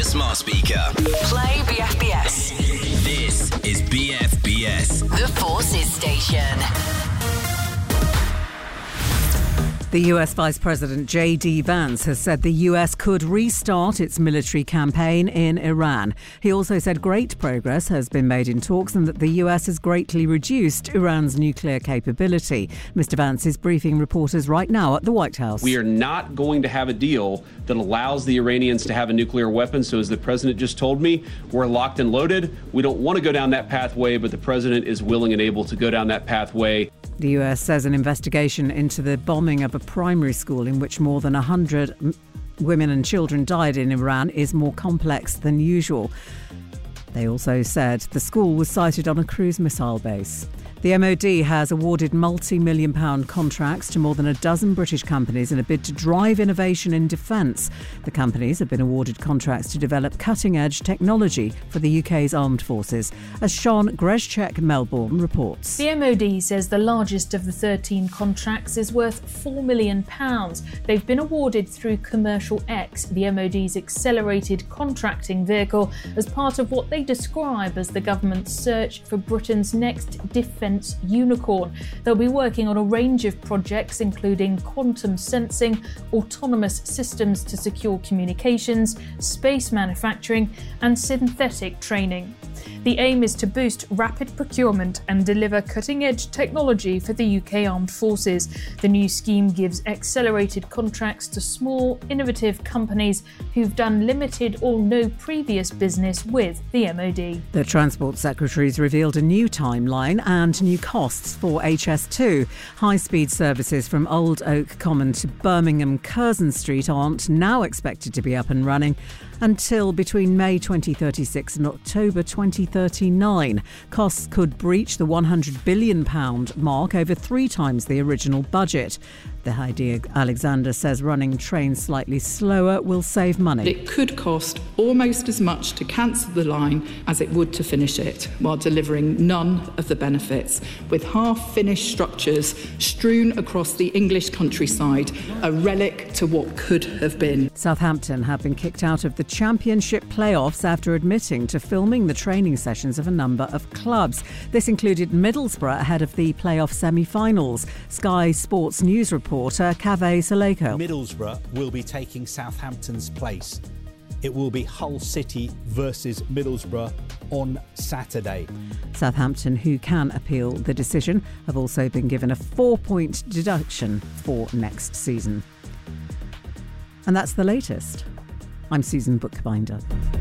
smart speaker. Play BFBS. This is BFBS. The Forces Station. The US Vice President J.D. Vance has said the US could restart its military campaign in Iran. He also said great progress has been made in talks and that the US has greatly reduced Iran's nuclear capability. Mr. Vance is briefing reporters right now at the White House. We are not going to have a deal that allows the Iranians to have a nuclear weapon. So as the president just told me, we're locked and loaded. We don't want to go down that pathway, but the president is willing and able to go down that pathway. The US says an investigation into the bombing of a primary school in which more than 100 women and children died in Iran is more complex than usual. They also said the school was sited on a cruise missile base. The MOD has awarded multi-million-pound contracts to more than a dozen British companies in a bid to drive innovation in defence. The companies have been awarded contracts to develop cutting-edge technology for the UK's armed forces. As Sean Greszczek, Melbourne, reports. The MOD says the largest of the 13 contracts is worth £4 million. They've been awarded through Commercial X, the MOD's accelerated contracting vehicle, as part of what they describe as the government's search for Britain's next defence unicorn. They'll be working on a range of projects, including quantum sensing, autonomous systems to secure communications, space manufacturing, and synthetic training. The aim is to boost rapid procurement and deliver cutting-edge technology for the UK Armed Forces. The new scheme gives accelerated contracts to small, innovative companies who've done limited or no previous business with the MOD. The Transport Secretary's revealed a new timeline and new costs for HS2. High-speed services from Old Oak Common to Birmingham Curzon Street aren't now expected to be up and running until between May 2036 and October 2039. Costs could breach the £100 billion mark, over 3 times the original budget. The Heidi Alexander says running trains slightly slower will save money. It could cost almost as much to cancel the line as it would to finish it, while delivering none of the benefits. With half-finished structures strewn across the English countryside, a relic to what could have been. Southampton have been kicked out of the Championship playoffs after admitting to filming the training sessions of a number of clubs. This included Middlesbrough ahead of the playoff semi-finals. Sky Sports News reporter Kaveh Saleko. Middlesbrough will be taking Southampton's place. It will be Hull City versus Middlesbrough on Saturday. Southampton, who can appeal the decision, have also been given a 4-point deduction for next season. And that's the latest. I'm Susan Bookbinder.